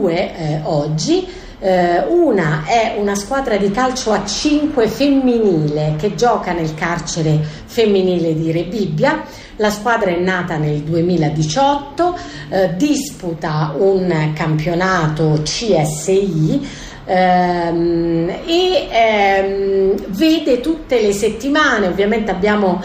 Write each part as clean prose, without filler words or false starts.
due oggi. Una è una squadra di calcio a 5 femminile che gioca nel carcere femminile di Rebibbia. La squadra è nata nel 2018, disputa un campionato CSI vede tutte le settimane, ovviamente abbiamo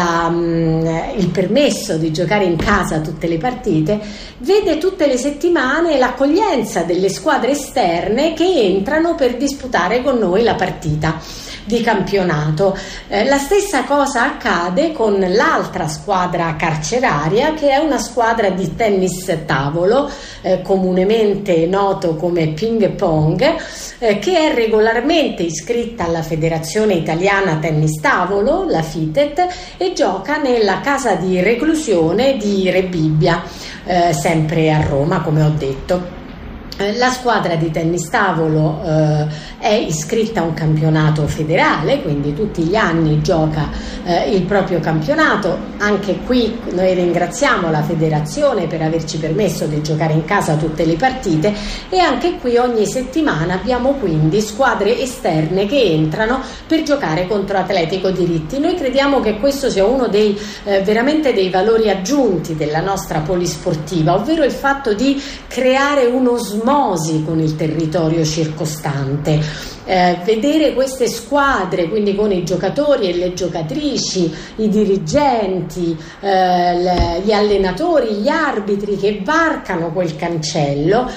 il permesso di giocare in casa tutte le partite, vede tutte le settimane l'accoglienza delle squadre esterne che entrano per disputare con noi la partita di campionato. La stessa cosa accade con l'altra squadra carceraria, che è una squadra di tennis tavolo, comunemente noto come ping pong, che è regolarmente iscritta alla Federazione Italiana Tennis Tavolo, la FITET, e gioca nella casa di reclusione di Rebibbia, sempre a Roma, come ho detto. La squadra di tennis tavolo è iscritta a un campionato federale, quindi tutti gli anni gioca il proprio campionato. Anche qui noi ringraziamo la federazione per averci permesso di giocare in casa tutte le partite, e anche qui ogni settimana abbiamo quindi squadre esterne che entrano per giocare contro Atletico di Ritti. Noi crediamo che questo sia uno dei veramente dei valori aggiunti della nostra polisportiva, ovvero il fatto di creare un'osmosi con il territorio circostante. Vedere queste squadre, quindi con i giocatori e le giocatrici, i dirigenti, gli allenatori, gli arbitri che varcano quel cancello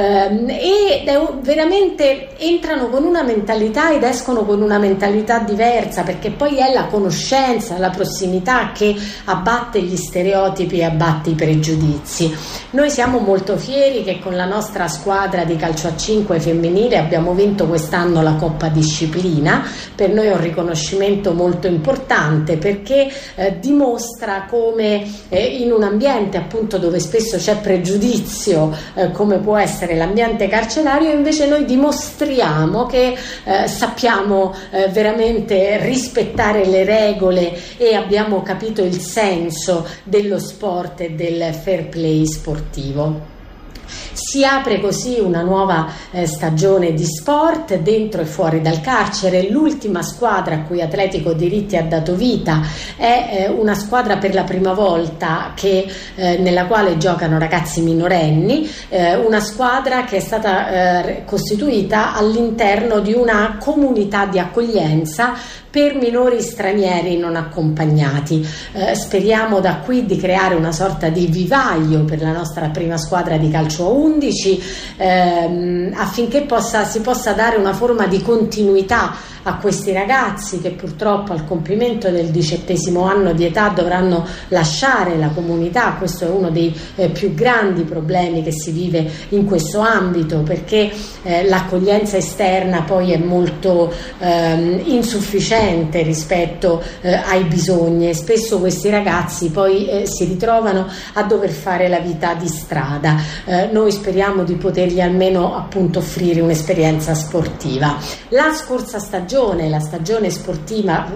e veramente entrano con una mentalità ed escono con una mentalità diversa, perché poi è la conoscenza, la prossimità che abbatte gli stereotipi e abbatte i pregiudizi. Noi siamo molto fieri che con la nostra squadra di calcio a 5 femminile abbiamo vinto quest'anno la Coppa Disciplina. Per noi è un riconoscimento molto importante, perché dimostra come in un ambiente appunto dove spesso c'è pregiudizio, come può essere l'ambiente carcerario, invece noi dimostriamo che sappiamo veramente rispettare le regole e abbiamo capito il senso dello sport e del fair play sportivo. Si apre così una nuova stagione di sport dentro e fuori dal carcere. L'ultima squadra a cui Atletico di Ritti ha dato vita è una squadra per la prima volta nella quale giocano ragazzi minorenni, una squadra che è stata costituita all'interno di una comunità di accoglienza per minori stranieri non accompagnati. Speriamo da qui di creare una sorta di vivaio per la nostra prima squadra di calcio a 11, affinché si possa dare una forma di continuità a questi ragazzi che purtroppo al compimento del 17° anno di età dovranno lasciare la comunità. Questo è uno dei più grandi problemi che si vive in questo ambito, perché l'accoglienza esterna poi è molto insufficiente rispetto ai bisogni, e spesso questi ragazzi poi si ritrovano a dover fare la vita di strada. Noi speriamo di potergli almeno appunto offrire un'esperienza sportiva. La scorsa stagione, la stagione sportiva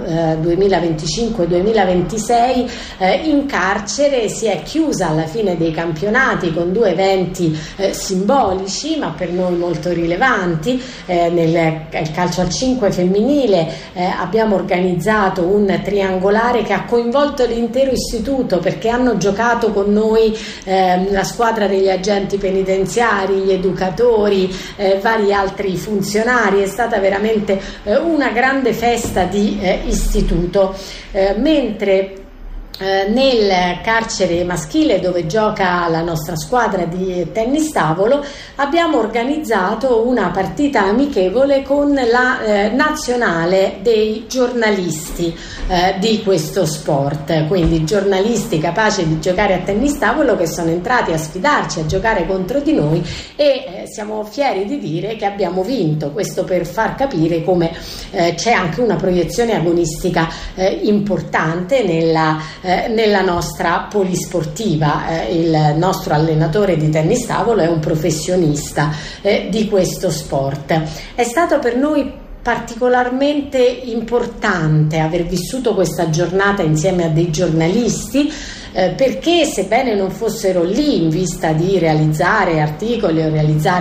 2025-2026, in carcere si è chiusa alla fine dei campionati con 2 eventi simbolici ma per noi molto rilevanti. Nel calcio a 5 femminile abbiamo organizzato un triangolare che ha coinvolto l'intero istituto, perché hanno giocato con noi la squadra degli agenti penitenziari, gli educatori, vari altri funzionari. È stata veramente una grande festa di istituto, mentre nel carcere maschile dove gioca la nostra squadra di tennis tavolo abbiamo organizzato una partita amichevole con la nazionale dei giornalisti di questo sport, quindi giornalisti capaci di giocare a tennis tavolo che sono entrati a sfidarci, a giocare contro di noi, e siamo fieri di dire che abbiamo vinto. Questo per far capire come c'è anche una proiezione agonistica importante nella nostra polisportiva. Il nostro allenatore di tennis tavolo è un professionista di questo sport. È stato per noi particolarmente importante aver vissuto questa giornata insieme a dei giornalisti, perché sebbene non fossero lì in vista di realizzare articoli o realizzare